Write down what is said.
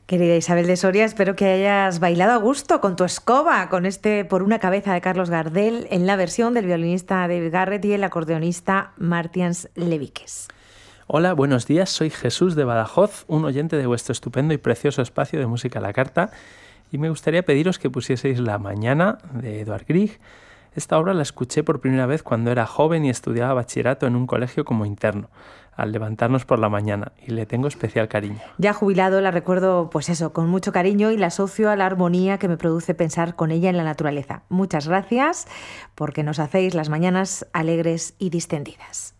Querida Isabel de Soria, espero que hayas bailado a gusto con tu escoba, con este Por una cabeza de Carlos Gardel, en la versión del violinista David Garrett y el acordeonista Martians Levikes. Hola, buenos días, soy Jesús de Badajoz, un oyente de vuestro estupendo y precioso espacio de música a la carta, y me gustaría pediros que pusieseis La mañana de Edvard Grieg. Esta obra la escuché por primera vez cuando era joven y estudiaba bachillerato en un colegio como interno, al levantarnos por la mañana, y le tengo especial cariño. Ya jubilado la recuerdo, pues eso, con mucho cariño y la asocio a la armonía que me produce pensar con ella en la naturaleza. Muchas gracias porque nos hacéis las mañanas alegres y distendidas.